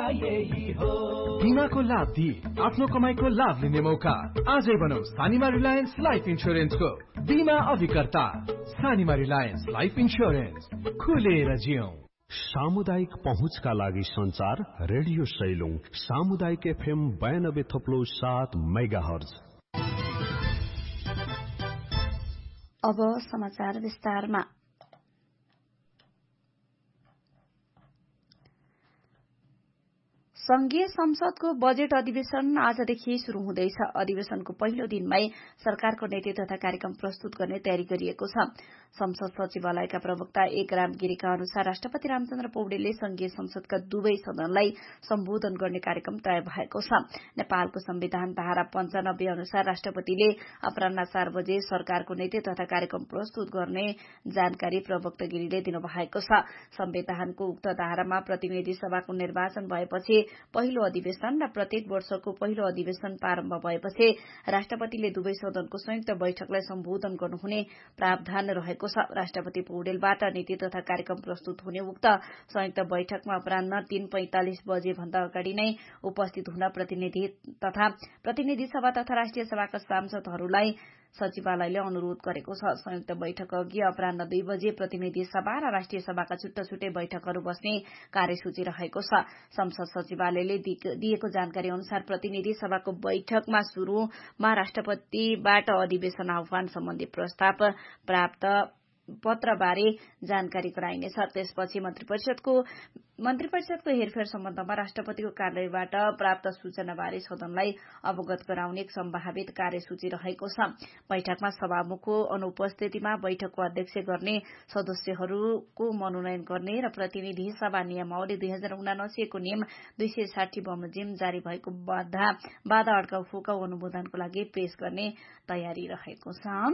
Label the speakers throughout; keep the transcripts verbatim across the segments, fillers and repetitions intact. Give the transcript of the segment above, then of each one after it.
Speaker 1: यही हो।
Speaker 2: बिमाको लाभ दिई आफ्नो कमाईको लाभ लिने मौका। आजै बनाऊ सानीमा रिलायन्स लाइफ इन्स्योरेन्सको बिमा अभिकर्ता। सानीमा रिलायन्स लाइफ इन्स्योरेन्स, खुलेर जियौं।
Speaker 3: सामुदायिक पहुँचका लागि संचार रेडियो सैलुङ सामुदायिक एफएम बयानब्बे थप्लो सात मेगा हर्ज।
Speaker 4: अब समाचार विस्तारमा। संघीय संसदको बजेट अधिवेशन आजदेखि शुरू हुँदैछ। अधिवेशनको पहिलो दिनमै सरकारको नीति तथा कार्यक्रम प्रस्तुत गर्ने तयारी गरिएको छ। संसद सचिवालयका प्रवक्ता एकराम गिरीका अनुसार राष्ट्रपति रामचन्द्र पौडेलले संघीय संसदका दुवै सदनलाई सम्बोधन गर्ने कार्यक्रम तय भएको छ। नेपालको संविधान धारा पञ्चानब्बे अनुसार राष्ट्रपतिले अपराह्न चार बजे सरकारको नीति तथा कार्यक्रम प्रस्तुत गर्ने जानकारी प्रवक्ता गिरीले दिनुभएको छ। संविधानको उक्त धारामा प्रतिनिधि सभाको निर्वाचन भएपछि पहिलो अधिवेशन र प्रत्येक वर्षको पहिलो अधिवेशन प्रारम्भ भएपछि राष्ट्रपतिले दुवै सदनको संयुक्त बैठकलाई सम्बोधन गर्नुहुने प्रावधान रहेको छ। राष्ट्रपति पौडेलबाट नीति तथा कार्यक्रम प्रस्तुत हुने उक्त संयुक्त बैठकमा अपराह्न तीन पैंतालिस बजे भन्दा अगाडि नै उपस्थित हुन प्रतिनिधि तथा प्रतिनिधि सभा तथा राष्ट्रिय सभाका सांसदहरूलाई सचिवालयले अनुरोध गरेको छ। संयुक्त बैठक अघि अपराह्न दुई बजे प्रतिनिधि सभा र राष्ट्रिय सभाका छुट्टा छुट्टै बैठकहरू बस्ने कार्यसूची रहेको छ। संसद सचिवालयले दिएको जानकारी अनुसार प्रतिनिधि सभाको बैठकमा शुरूमा राष्ट्रपतिबाट अधिवेशन आह्वान सम्बन्धी प्रस्ताव प्राप्त पत्रबारे जानकारी गराइनेछ। त्यसपछि मन्त्री परिषदको मन्त्री परिषदको हेरफेर सम्बन्धमा राष्ट्रपतिको कार्यालयबाट प्राप्त सूचनाबारे सदनलाई अवगत गराउने सम्भावित कार्यसूची रहेको छ। बैठकमा सभामुखको अनुपस्थितिमा बैठकको अध्यक्ष गर्ने सदस्यहरूको मनोनयन गर्ने र प्रतिनिधि सभा नियमावली दुई हजार उनासीको नियम दुई सय साठी बमोजिम जारी भएको बाधा बाधा अड्काउ फुकाउ अनुमोदनको लागि पेश गर्ने तयारी रहेको छ।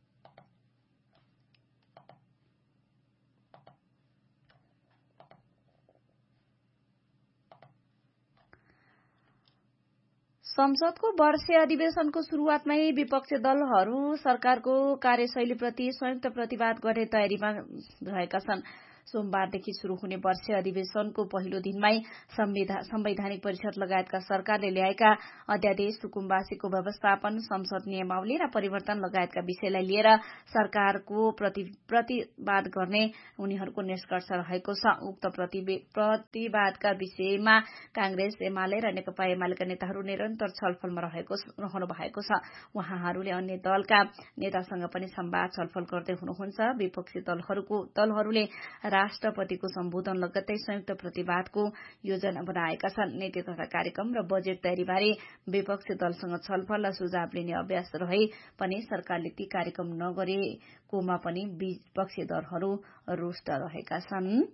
Speaker 4: संसदको वर्षीय अधिवेशनको शुरूआतमै विपक्षी दलहरू सरकारको कार्यशैलीप्रति संयुक्त प्रतिवाद गर्ने तयारीमा रहेका छन्। सोमबारदेखि शुरू हुने वर्षीय अधिवेशनको पहिलो दिनमै संवैधानिक परिषद लगायतका सरकारले ल्याएका अध्यादेश, सुकुम्बासीको व्यवस्थापन, संसद नियमावली र परिवर्तन लगायतका विषयलाई लिएर सरकारको प्रतिवाद गर्ने उनीहरूको निष्कर्ष रहेको छ। उक्त प्रतिवादका विषयमा कांग्रेस, एमाले र नेकपा एमालेका नेताहरू निरन्तर छलफलमा रहनु भएको छ। उहाँहरूले अन्य दलका नेतासँग पनि संवाद छलफल गर्दै हुनुहुन्छ। विपक्षी दलहरूको दलहरूले राष्ट्रपतिको सम्बोधन लगत्तै संयुक्त प्रतिवादको योजना बनाएका छन्। नीति तथा कार्यक्रम र बजेट तयारीबारे विपक्षी दलसँग छलफल र सुझाव लिने अभ्यास रहे पनि सरकारले ती कार्यक्रम नगरेकोमा पनि विपक्षी दलहरू रुष्ट रहेका छन्।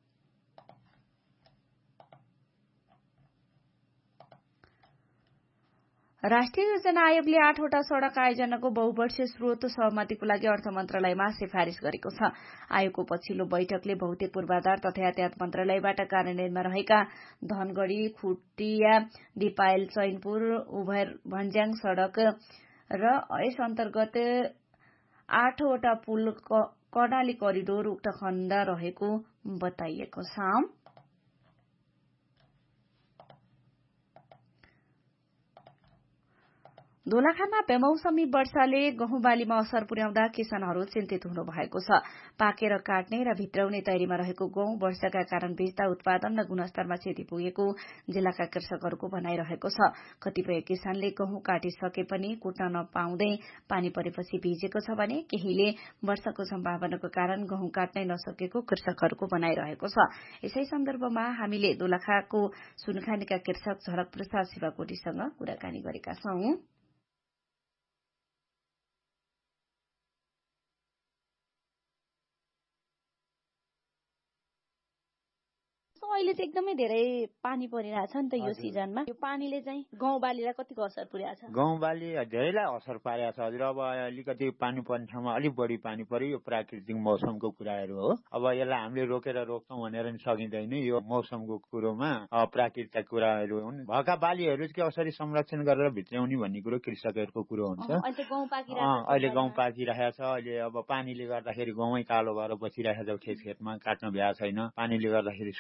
Speaker 4: राष्ट्रिय योजना आयोगले आठवटा सड़क आयोजनाको बहुवर्षीय स्रोत सहमतिको लागि अर्थ मन्त्रालयमा सिफारिश गरेको छ। आयोगको पछिल्लो बैठकले भौतिक पूर्वाधार तथा यातायात मन्त्रालयबाट कार्यान्वयनमा रहेका धनगढ़ी, खुटिया, दिपायल, चैनपुर, उभर भन्ज्याङ सड़क र यस अन्तर्गत आठवटा पुल कर्णाली करिडोर उक्त खण्ड रहेको बताइएको छ। दोलखामा बेमौसमी वर्षाले गहुँ बालीमा असर पुर्याउँदा किसानहरू चिन्तित हुनु भएको छ। पाकेर काट्ने र भित्राउने तयारीमा रहेको गहुँ वर्षाका कारण भिज्दा उत्पादन र गुणस्तरमा क्षति पुगेको जिल्लाका कृषकहरूको भनाइरहेको छ। कतिपय किसानले गहुँ काटिसके पनि कुट्न नपाउँदै पानी परेपछि भिजेको छ भने केहीले वर्षाको सम्भावनाको कारण गहुँ काट्नै नसकेको कृषकहरूको भनाइरहेको छ। यसै सन्दर्भमा हामीले दोलखाको सुनखानीका कृषक झलक प्रसाद शिवाकोटीसँग कुराकानी गरेका छौं। अहिले चाहिँ एकदमै धेरै पानी परिरहेछ नि त यो सिजनमा। यो पानीले चाहिँ गाउँ बालीलाई कतिको असर पुर्याएको छ?
Speaker 5: गाउँ बाली धेरैलाई असर पारेको छ हजुर। अब अलिकति पानी पर्ने ठाउँमा अलिक बढी पानी पर्यो, यो प्राकृतिक मौसमको कुराहरू हो। अब यसलाई हामीले रोकेर रोक्छौँ भनेर नि सकिँदैन, यो मौसमको कुरोमा प्राकृतिक कुराहरू हुन्। भएका बालीहरू चाहिँ कसरी संरक्षण गरेर भित्राउने भन्ने कुरो कृषकहरूको कुरो हुन्छ। अहिले गाउँ पाकिरहेको छ। अहिले अब पानीले गर्दाखेरि गाउँै कालो भएर बसिरहेको छ, खेत खेतमा काट्न भ्या छैन। पानीले गर्दाखेरि सुकाउन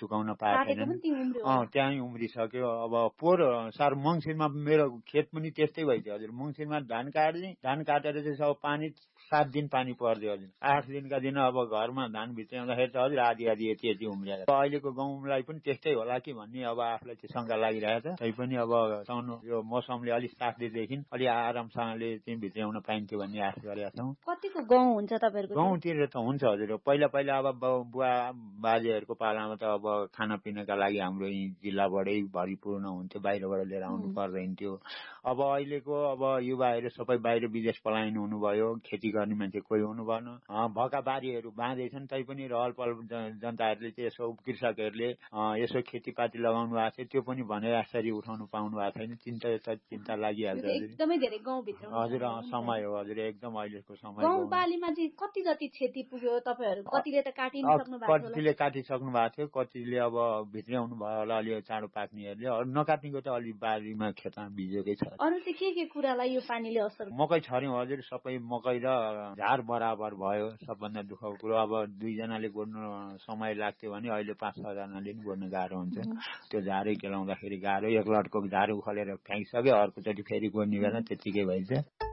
Speaker 5: पाएको छैन अँ त्यहीँ उम्रिसक्यो अब पोहोर सार मङ्सिरमा मेरो खेत पनि त्यस्तै भइदियो हजुर मङ्सिरमा धान काट्दै धान काटेर चाहिँ अब पानी सात दिन पानी पर्दियो हजुर आठ दिनका दिन अब घरमा धान भित्राउँदाखेरि चाहिँ हजुर आधी आधी यति यति उम्रिएर अहिलेको गाउँलाई पनि त्यस्तै होला कि भन्ने अब आफूलाई चाहिँ शङ्का लागिरहेको छ तैपनि अब यो मौसमले अलिक साथ दिएदेखि अलि आरामसँगले चाहिँ भित्राउन पाइन्थ्यो भन्ने आश गरेका छौँ।
Speaker 4: कतिको गहुँ हुन्छ तपाईँहरूको?
Speaker 5: गाउँतिर त हुन्छ हजुर पहिला पहिला अब बुवा बाजेहरूको पालामा त अब खानापिनाका लागि हाम्रो यहीँ जिल्लाबाटै भरिपूर्ण हुन्थ्यो बाहिरबाट लिएर आउनु पर्दैन थियो। अब अहिलेको अब युवाहरू सबै बाहिर विदेश पलायन हुनुभयो खेती गर्ने मान्छे कोही हुनु भएन भएका बारीहरू बाँधेछन् तैपनि रहल पहल जनताहरूले चाहिँ यसो कृषकहरूले यसो खेतीपाती लगाउनु भएको थियो त्यो पनि भने जसरी उठाउनु पाउनु भएको छैन चिन्ता चिन्ता लागिहाल्छ
Speaker 4: एकदमै धेरै गाउँभित्र
Speaker 5: हजुर समय हो हजुर एकदम अहिलेको समय
Speaker 4: गाउँपालीमा चाहिँ कति जति क्षति पुग्यो तपाईँहरू कतिले त काटिसक्नु भएको थियो
Speaker 5: कतिले काटिसक्नु भएको थियो कतिले अब भित्राउनु भयो होला अलि चाँडो पाक्नेहरूले नकाट्नेको त अलि बारीमा खेतमा भिजेकै छ।
Speaker 4: अरू चाहिँ के के कुरालाई यो पानीले असर
Speaker 5: मकै छर्यौँ हजुर सबै मकै र झार बराबर भयो सबभन्दा दुःखको कुरो अब दुईजनाले गोड्नु समय लाग्थ्यो भने अहिले पाँच छजनाले नि गोड्नु गाह्रो हुन्छ त्यो झारै केलाउँदाखेरि गाह्रो एक लटको झार उखालेर फ्याँकिसक्यो अर्कोचोटि फेरि गोड्ने बेला त्यतिकै भइन्छ।